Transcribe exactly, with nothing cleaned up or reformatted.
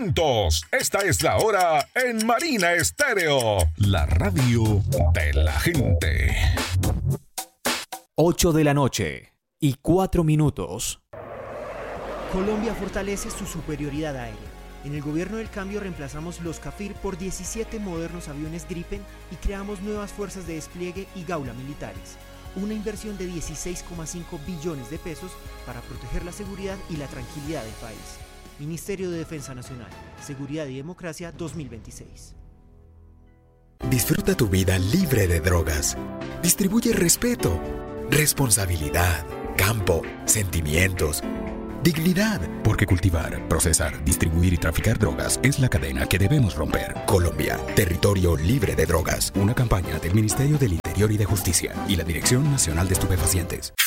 juntos. Esta es la hora en Marina Estéreo, la radio de la gente. ocho de la noche y cuatro minutos. Colombia fortalece su superioridad aérea. En el gobierno del cambio reemplazamos los CAFIR por diecisiete modernos aviones Gripen y creamos nuevas fuerzas de despliegue y gaula militares. Una inversión de dieciséis coma cinco billones de pesos para proteger la seguridad y la tranquilidad del país. Ministerio de Defensa Nacional, Seguridad y Democracia dos mil veintiséis. Disfruta tu vida libre de drogas. Distribuye respeto, responsabilidad, campo, sentimientos, dignidad. Porque cultivar, procesar, distribuir y traficar drogas es la cadena que debemos romper. Colombia, territorio libre de drogas. Una campaña del Ministerio del Interior y de Justicia y la Dirección Nacional de Estupefacientes.